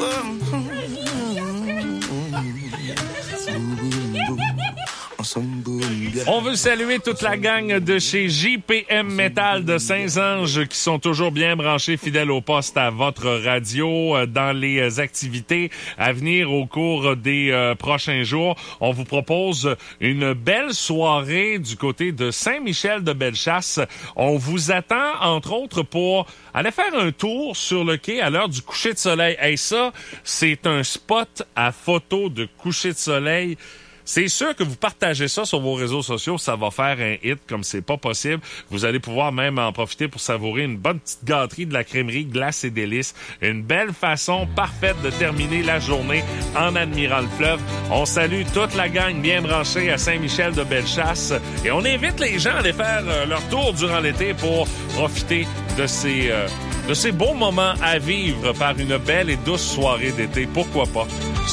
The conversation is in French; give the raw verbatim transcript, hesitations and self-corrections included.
On veut saluer toute la gang de chez J P M Metal de Saint-Ange qui sont toujours bien branchés, fidèles au poste à votre radio. Dans les activités à venir au cours des euh, prochains jours, on vous propose une belle soirée du côté de Saint-Michel-de-Bellechasse. On vous attend, entre autres, pour aller faire un tour sur le quai à l'heure du coucher de soleil. Hey, ça, c'est un spot à photo de coucher de soleil. C'est sûr que vous partagez ça sur vos réseaux sociaux, ça va faire un hit comme c'est pas possible. Vous allez pouvoir même en profiter pour savourer une bonne petite gâterie de la crèmerie Glace et Délices. Une belle façon parfaite de terminer la journée en admirant le fleuve. On salue toute la gang bien branchée à Saint-Michel-de-Bellechasse et on invite les gens à aller faire euh, leur tour durant l'été pour profiter de ces, euh, de ces beaux moments à vivre par une belle et douce soirée d'été. Pourquoi pas?